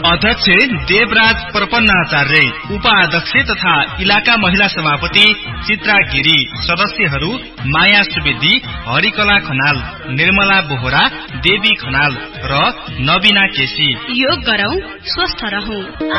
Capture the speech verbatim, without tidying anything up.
अध्यक्ष देवराज प्रपन्नाचार्य, उपाध्यक्ष तथा इलाका महिला सभापति चित्रा गिरी, सदस्यहरू माया सुवेदी, हरिकला खनाल, निर्मला बोहरा, देवी खनाल र नवीना केसी। योग गरौं, स्वस्थ रहौं।